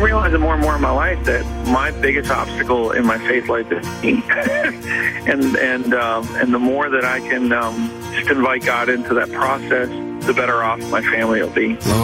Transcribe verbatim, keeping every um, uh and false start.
realizing more and more in my life that my biggest obstacle in my faith life is me. and and um, and the more that I can um, just invite God into that process, the better off my family will be.